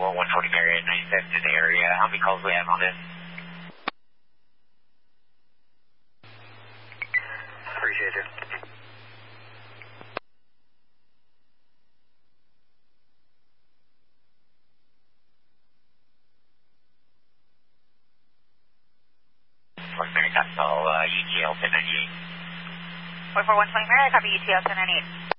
140 Marriott, 97 to the area. How many calls do we have on this? Appreciate it. Fort Mary, copy call, UTL 1098. 441 Flight Mary, copy UTL 1098.